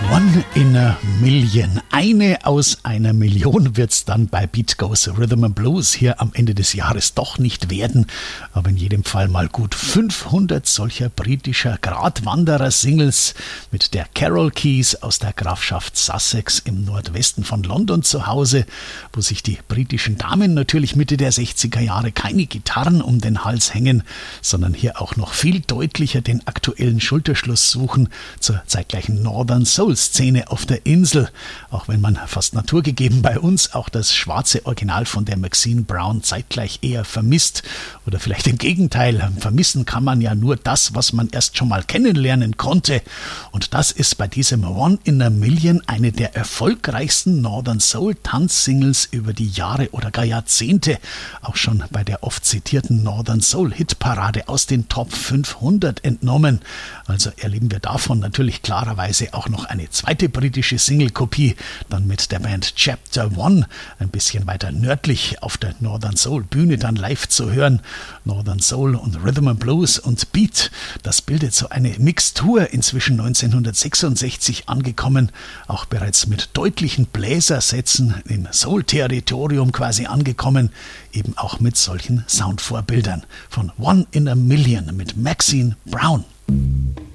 One in a Million. Eine aus einer Million wird's dann bei Beat Goes Rhythm and Blues hier am Ende des Jahres doch nicht werden. Aber in jedem Fall mal gut 500 solcher britischer Gratwanderer-Singles mit der Carol Keys aus der Grafschaft Sussex im Nordwesten von London zu Hause, wo sich die britischen Damen natürlich Mitte der 60er Jahre keine Gitarren um den Hals hängen, sondern hier auch noch viel deutlicher den aktuellen Schulterschluss suchen zur zeitgleichen Northern Soul Szene auf der Insel, auch wenn man fast naturgegeben bei uns auch das schwarze Original von der Maxine Brown zeitgleich eher vermisst oder vielleicht im Gegenteil, vermissen kann man ja nur das, was man erst schon mal kennenlernen konnte, und das ist bei diesem One in a Million eine der erfolgreichsten Northern Soul Tanzsingles über die Jahre oder gar Jahrzehnte, auch schon bei der oft zitierten Northern Soul Hitparade aus den Top 500 entnommen. Also erleben wir davon natürlich klarerweise auch noch eine zweite britische Single-Kopie, dann mit der Band Chapter One, ein bisschen weiter nördlich auf der Northern Soul Bühne dann live zu hören. Northern Soul und Rhythm and Blues und Beat, das bildet so eine Mixtur, inzwischen 1966 angekommen, auch bereits mit deutlichen Bläsersätzen im Soul-Territorium quasi angekommen, eben auch mit solchen Soundvorbildern von One in a Million mit Maxine Brown.